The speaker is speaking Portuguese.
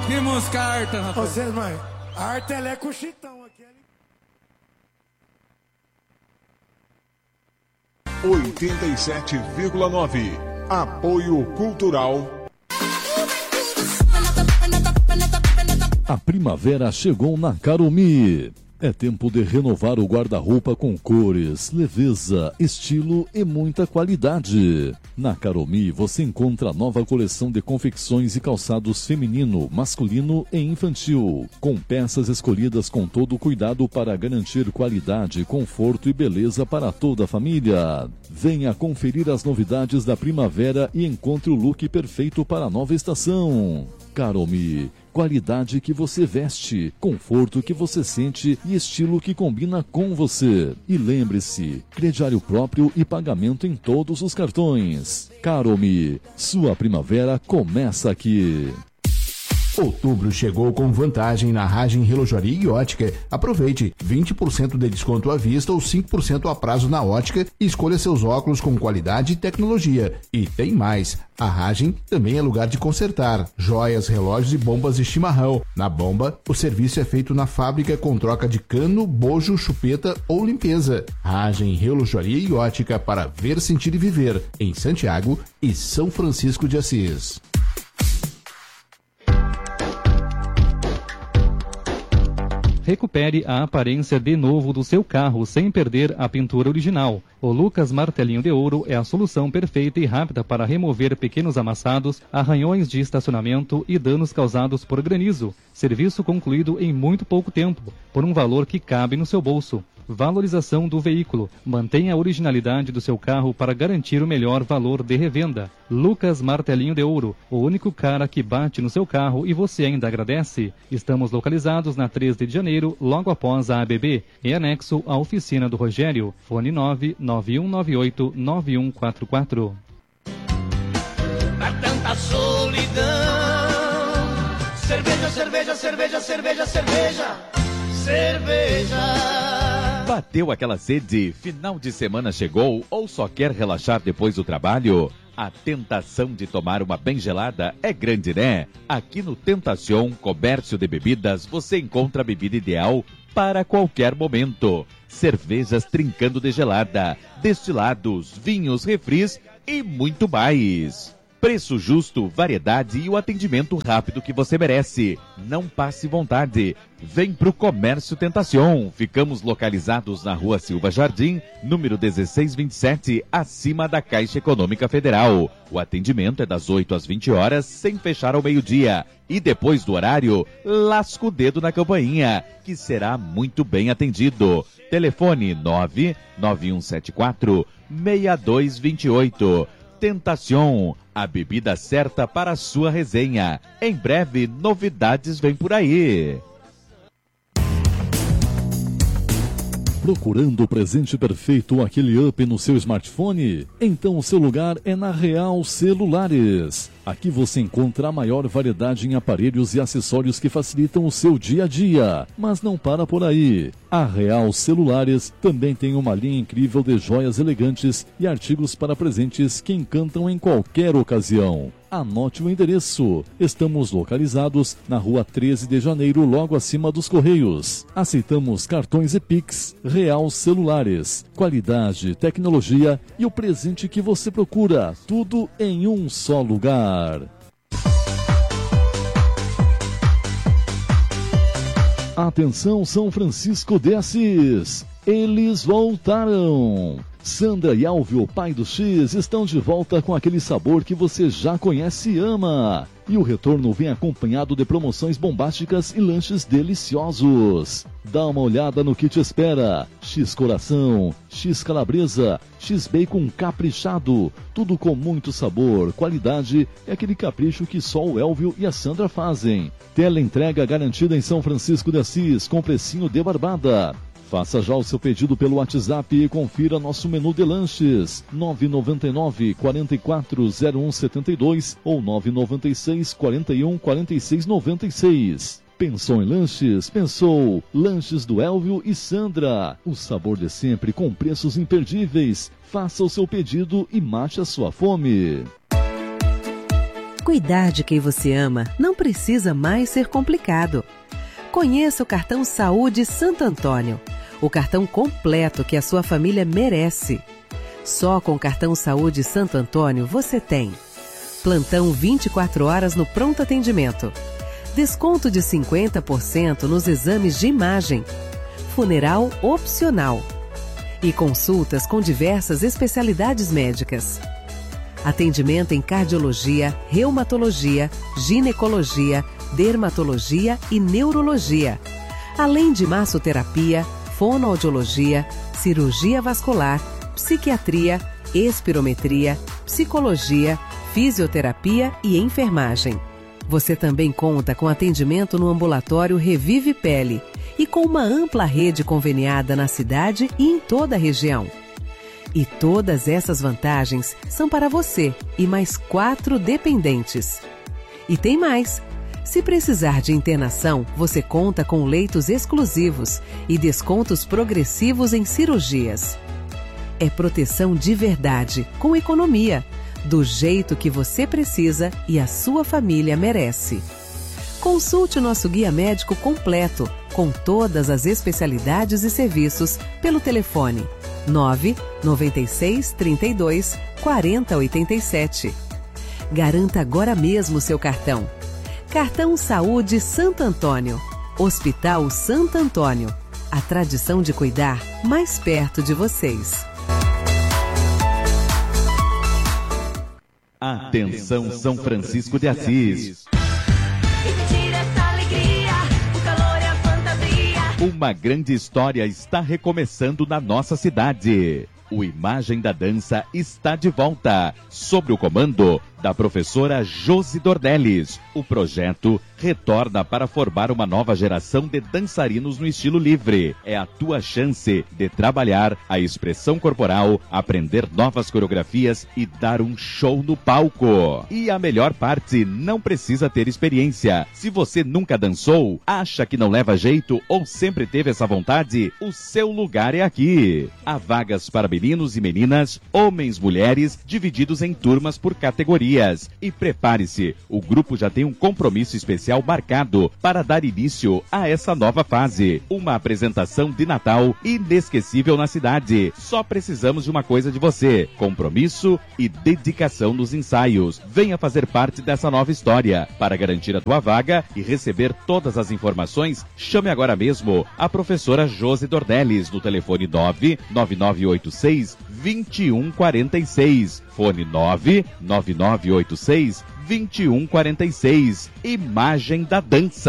Que música Arta, rapaz. Você, mãe, a Arta ela é com o Chitão aqui. 87,9. Apoio Cultural. A primavera chegou na Caromi. É tempo de renovar o guarda-roupa com cores, leveza, estilo e muita qualidade. Na Caromi você encontra a nova coleção de confecções e calçados feminino, masculino e infantil, com peças escolhidas com todo o cuidado para garantir qualidade, conforto e beleza para toda a família. Venha conferir as novidades da primavera e encontre o look perfeito para a nova estação. Caromi, qualidade que você veste, conforto que você sente e estilo que combina com você. E lembre-se, crediário próprio e pagamento em todos os cartões. Caromi, sua primavera começa aqui. Outubro chegou com vantagem na Ragem Relojaria e Ótica. Aproveite 20% de desconto à vista ou 5% a prazo na ótica e escolha seus óculos com qualidade e tecnologia. E tem mais, a Ragem também é lugar de consertar joias, relógios e bombas de chimarrão. Na bomba, o serviço é feito na fábrica com troca de cano, bojo, chupeta ou limpeza. Ragem Relojaria e Ótica para ver, sentir e viver em Santiago e São Francisco de Assis. Recupere a aparência de novo do seu carro sem perder a pintura original. O Lucas Martelinho de Ouro é a solução perfeita e rápida para remover pequenos amassados, arranhões de estacionamento e danos causados por granizo. Serviço concluído em muito pouco tempo, por um valor que cabe no seu bolso. Valorização do veículo. Mantenha a originalidade do seu carro para garantir o melhor valor de revenda. Lucas Martelinho de Ouro, o único cara que bate no seu carro e você ainda agradece. Estamos localizados na 3 de janeiro, logo após a ABB, em anexo à oficina do Rogério. Fone 99198-9144. Pra tanta solidão. Cerveja, cerveja, cerveja, cerveja, cerveja. Cerveja. Bateu aquela sede, final de semana chegou ou só quer relaxar depois do trabalho? A tentação de tomar uma bem gelada é grande, né? Aqui no Tentacion Comércio de Bebidas você encontra a bebida ideal para qualquer momento. Cervejas trincando de gelada, destilados, vinhos, refris e muito mais. Preço justo, variedade e o atendimento rápido que você merece. Não passe vontade. Vem pro Comércio Tentacion. Ficamos localizados na Rua Silva Jardim, número 1627, acima da Caixa Econômica Federal. O atendimento é das 8 às 20 horas, sem fechar ao meio-dia. E depois do horário, lasca o dedo na campainha, que será muito bem atendido. Telefone 99174-6228. Tentacion, a bebida certa para a sua resenha. Em breve, novidades vêm por aí. Procurando o presente perfeito ou aquele up no seu smartphone? Então o seu lugar é na Real Celulares. Aqui você encontra a maior variedade em aparelhos e acessórios que facilitam o seu dia a dia. Mas não para por aí. A Real Celulares também tem uma linha incrível de joias elegantes e artigos para presentes que encantam em qualquer ocasião. Anote o endereço. Estamos localizados na Rua 13 de Janeiro, logo acima dos Correios. Aceitamos cartões e Pix. Real Celulares. Qualidade, tecnologia e o presente que você procura. Tudo em um só lugar. Atenção, São Francisco de Assis. Eles voltaram. Sandra e Alvio, pai do X, estão de volta com aquele sabor que você já conhece e ama. E o retorno vem acompanhado de promoções bombásticas e lanches deliciosos. Dá uma olhada no que te espera. X coração, X calabresa, X bacon caprichado. Tudo com muito sabor, qualidade e aquele capricho que só o Elvio e a Sandra fazem. Tela entrega garantida em São Francisco de Assis com precinho de barbada. Faça já o seu pedido pelo WhatsApp e confira nosso menu de lanches 999-440172 ou 996-41-4696. Pensou em lanches? Pensou Lanches do Elvio e Sandra. O sabor de sempre com preços imperdíveis. Faça o seu pedido e mate a sua fome. Cuidar de quem você ama não precisa mais ser complicado. Conheça o cartão Saúde Santo Antônio, o cartão completo que a sua família merece. Só com o cartão Saúde Santo Antônio você tem plantão 24 horas no pronto atendimento, desconto de 50% nos exames de imagem, funeral opcional e consultas com diversas especialidades médicas. Atendimento em cardiologia, reumatologia, ginecologia, dermatologia e neurologia, além de massoterapia, fonoaudiologia, cirurgia vascular, psiquiatria, espirometria, psicologia, fisioterapia e enfermagem. Você também conta com atendimento no ambulatório Revive Pele e com uma ampla rede conveniada na cidade e em toda a região. E todas essas vantagens são para você e mais 4 dependentes. E tem mais! Se precisar de internação, você conta com leitos exclusivos e descontos progressivos em cirurgias. É proteção de verdade, com economia, do jeito que você precisa e a sua família merece. Consulte o nosso guia médico completo, com todas as especialidades e serviços, pelo telefone 996 32 40 87. Garanta agora mesmo seu cartão. Cartão Saúde Santo Antônio. Hospital Santo Antônio. A tradição de cuidar mais perto de vocês. Atenção, São Francisco de Assis. Uma grande história está recomeçando na nossa cidade. O Imagem da Dança está de volta, sob o comando da professora Josi Dornelles. O projeto retorna para formar uma nova geração de dançarinos no estilo livre. É a tua chance de trabalhar a expressão corporal, aprender novas coreografias e dar um show no palco. E a melhor parte, não precisa ter experiência. Se você nunca dançou, acha que não leva jeito ou sempre teve essa vontade, o seu lugar é aqui. Há vagas para meninos e meninas, homens, mulheres, divididos em turmas por categorias. E prepare-se, o grupo já tem um compromisso especial marcado para dar início a essa nova fase. Uma apresentação de Natal inesquecível na cidade. Só precisamos de uma coisa de você: compromisso e dedicação nos ensaios. Venha fazer parte dessa nova história. Para garantir a tua vaga e receber todas as informações, chame agora mesmo a professora Josi Dornelles no telefone 99986 2146. Fone 99986 2146. Imagem da Dança.